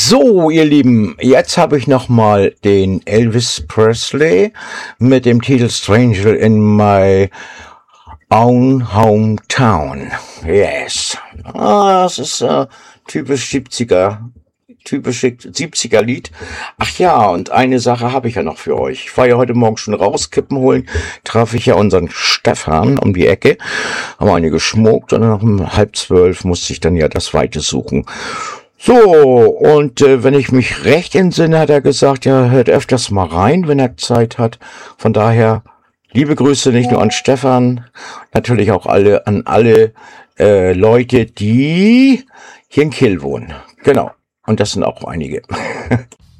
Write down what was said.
So, ihr Lieben, jetzt habe ich nochmal den Elvis Presley mit dem Titel Stranger in My Own Hometown. Yes. Das ist typisch 70er Lied. Ach ja, und eine Sache habe ich ja noch für euch. Ich war ja heute Morgen schon raus, Kippen holen, traf ich ja unseren Stefan um die Ecke, haben eine geschmuckt und dann um 11:30 musste ich dann ja das Weite suchen. So, und wenn ich mich recht entsinne, hat er gesagt, ja, hört öfters mal rein, wenn er Zeit hat. Von daher, liebe Grüße nicht nur an Stefan, natürlich auch an alle Leute, die hier in Kiel wohnen. Genau, und das sind auch einige.